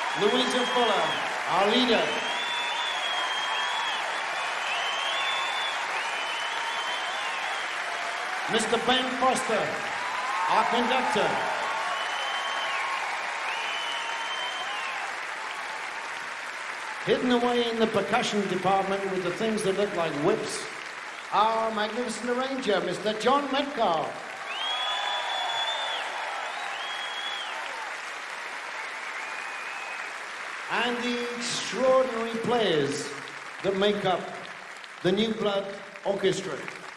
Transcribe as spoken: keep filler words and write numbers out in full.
Louisa Fuller, our leader. Mister Ben Foster, our conductor. Hidden away in the percussion department with the things that look like whips, our magnificent arranger, Mister John Metcalf. And the extraordinary players that make up the New Blood Orchestra.